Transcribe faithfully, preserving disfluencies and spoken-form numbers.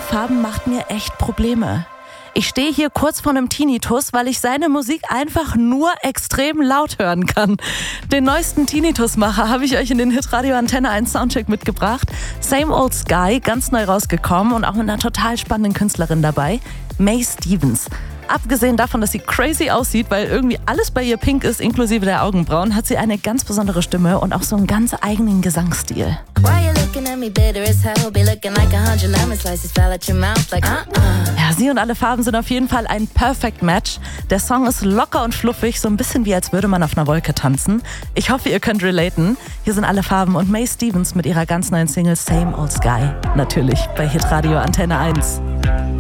Farben macht mir echt Probleme. Ich stehe hier kurz vor einem Tinnitus, weil ich seine Musik einfach nur extrem laut hören kann. Den neuesten Tinnitusmacher habe ich euch in den Hitradio Antenne eins Soundcheck mitgebracht. Same Old Sky, ganz neu rausgekommen und auch mit einer total spannenden Künstlerin dabei, Mae Stevens. Abgesehen davon, dass sie crazy aussieht, weil irgendwie alles bei ihr pink ist, inklusive der Augenbrauen, hat sie eine ganz besondere Stimme und auch so einen ganz eigenen Gesangsstil. Ja, sie und alle Farben sind auf jeden Fall ein Perfect Match. Der Song ist locker und fluffig, so ein bisschen wie als würde man auf einer Wolke tanzen. Ich hoffe, ihr könnt relaten. Hier sind alle Farben und Mae Stevens mit ihrer ganz neuen Single Same Old Sky. Natürlich bei Hitradio Antenne eins.